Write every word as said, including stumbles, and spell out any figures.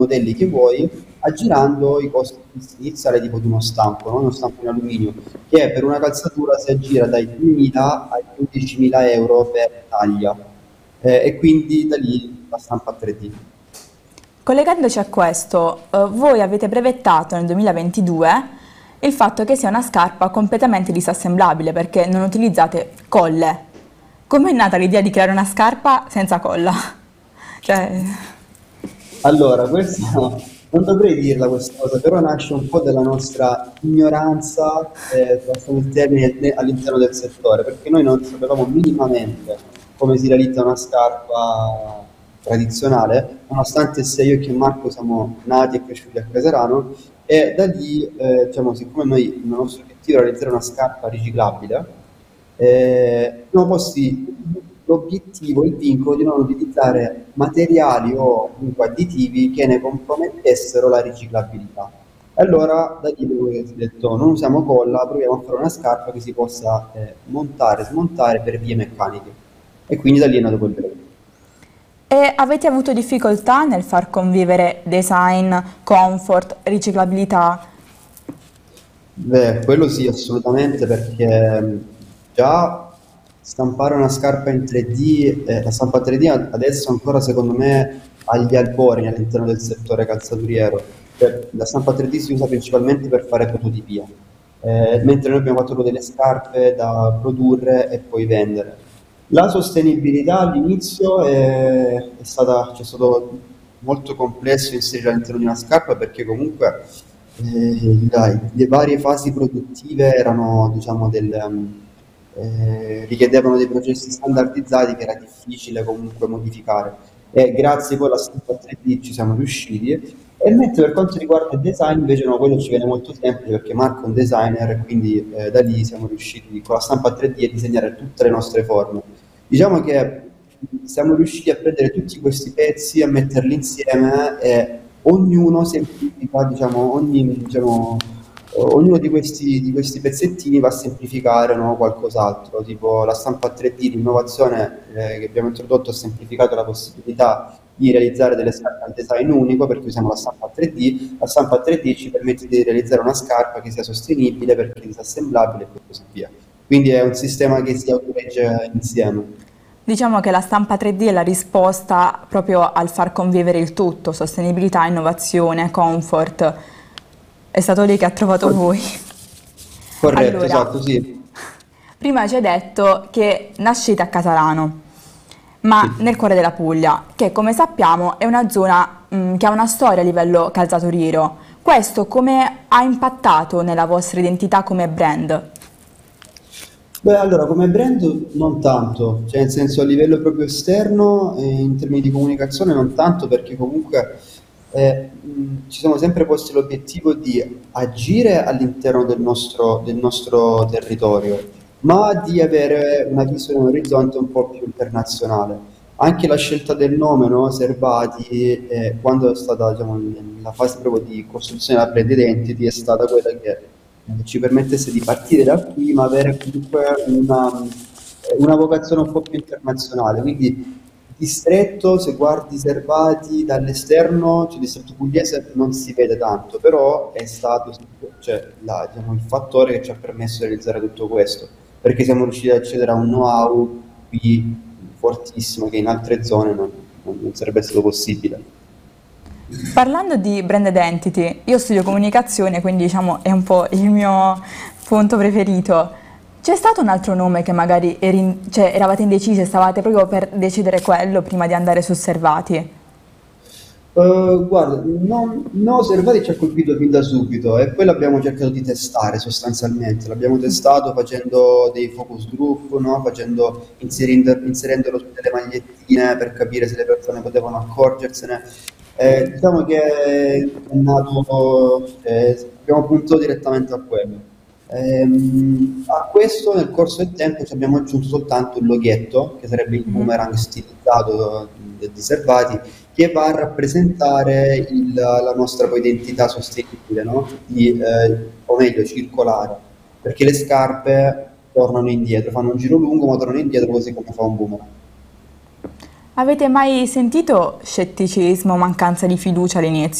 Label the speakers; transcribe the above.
Speaker 1: modelli che vuoi, aggirando i costi iniziali tipo di uno stampo, no? Uno stampo in alluminio, che per una calzatura si aggira dai duemila ai quindicimila euro per taglia. Eh, e quindi da lì la stampa tre D.
Speaker 2: Collegandoci a questo, eh, voi avete brevettato nel duemilaventidue il fatto che sia una scarpa completamente disassemblabile perché non utilizzate colle. Com'è nata l'idea di creare una scarpa senza colla? Cioè,
Speaker 1: Allora, questa non dovrei dirla questa cosa, però nasce un po' dalla nostra ignoranza, eh, passami il termine, ne- all'interno del settore, perché noi non sapevamo minimamente come si realizza una scarpa tradizionale, nonostante sia io che Marco siamo nati e cresciuti a Caserano, e da lì, eh, diciamo, siccome noi il nostro obiettivo era realizzare una scarpa riciclabile, eh, abbiamo posti l'obiettivo, il vincolo di non utilizzare materiali o comunque additivi che ne compromettessero la riciclabilità. E allora da lì abbiamo detto non usiamo colla, proviamo a fare una scarpa che si possa eh, montare e smontare per vie meccaniche. E quindi da lì è nato quel brevetto.
Speaker 2: e avete avuto difficoltà nel far convivere design, comfort, riciclabilità?
Speaker 1: Beh, quello sì, assolutamente, perché mh, già stampare una scarpa in tre D, eh, la stampa tre D ad- adesso ancora secondo me agli albori all'interno del settore calzaturiero. Cioè, la stampa tre D si usa principalmente per fare prototipia, eh, mentre noi abbiamo fatto delle scarpe da produrre e poi vendere. La sostenibilità all'inizio è, è stata, c'è stato molto complesso inserire all'interno di una scarpa perché comunque eh, dai, le varie fasi produttive erano, diciamo, del, um, eh, richiedevano dei processi standardizzati che era difficile comunque modificare. E grazie poi alla stampa tre D ci siamo riusciti. E mentre per quanto riguarda il design, invece no, quello ci viene molto semplice perché Marco è un designer, quindi eh, da lì siamo riusciti con la stampa tre D a disegnare tutte le nostre forme. Diciamo che siamo riusciti a prendere tutti questi pezzi, a metterli insieme e ognuno semplifica, diciamo, ogni, diciamo, ognuno di questi, di questi pezzettini va a semplificare, no, qualcos'altro, tipo la stampa tre D, l'innovazione eh, che abbiamo introdotto ha semplificato la possibilità di realizzare delle scarpe al design unico perché usiamo la stampa tre D, la stampa tre D ci permette di realizzare una scarpa che sia sostenibile perché è disassemblabile e così via. Quindi è un sistema che si autoregge insieme.
Speaker 2: Diciamo che la stampa tre D è la risposta proprio al far convivere il tutto, sostenibilità, innovazione, comfort. È stato lì che ha trovato
Speaker 1: Cor-
Speaker 2: voi.
Speaker 1: Corretto,
Speaker 2: Allora,
Speaker 1: esatto, sì.
Speaker 2: prima ci hai detto che nascete a Casarano, ma
Speaker 1: Sì.
Speaker 2: nel cuore della Puglia, che come sappiamo è una zona mh, che ha una storia a livello calzaturiero. Questo come ha impattato nella vostra identità come brand?
Speaker 1: Beh, allora, come brand non tanto, cioè nel senso a livello proprio esterno, eh, in termini di comunicazione non tanto perché comunque eh, mh, ci siamo sempre posti l'obiettivo di agire all'interno del nostro, del nostro territorio, ma di avere una visione, un orizzonte un po' più internazionale. Anche la scelta del nome, no? Servati, eh, quando è stata, diciamo, la fase proprio di costruzione della brand identity, è stata quella che eh, ci permettesse di partire da qui, ma avere comunque una, eh, una vocazione un po' più internazionale. Quindi distretto, se guardi Servati dall'esterno, cioè distretto pugliese non si vede tanto, però è stato cioè, la- diciamo, il fattore che ci ha permesso di realizzare tutto questo, perché siamo riusciti ad accedere a un know-how qui fortissimo che in altre zone non, non- non sarebbe stato possibile.
Speaker 2: Parlando di brand identity, io studio comunicazione, quindi diciamo è un po' il mio punto preferito. C'è stato un altro nome che magari eri in- cioè, eravate indecisi e stavate proprio per decidere quello prima di andare su Osservati?
Speaker 1: Uh, guarda, non, no, Servati ci ha colpito fin da subito e poi l'abbiamo cercato di testare sostanzialmente. L'abbiamo testato facendo dei focus group, no? Facendo, inserendo, inserendolo su delle magliettine per capire se le persone potevano accorgersene. Eh, diciamo che è nato, eh, abbiamo puntato direttamente a quello. Ehm, a questo nel corso del tempo ci abbiamo aggiunto soltanto il loghetto, che sarebbe il
Speaker 2: Mhm.
Speaker 1: boomerang stilizzato eh, di Servati, che va a rappresentare il- la nostra poi identità sostenibile, no? Di, eh, o meglio circolare, perché le scarpe tornano indietro, fanno un giro lungo ma tornano indietro così come fa un boomerang.
Speaker 2: Avete mai sentito scetticismo, mancanza di fiducia all'inizio?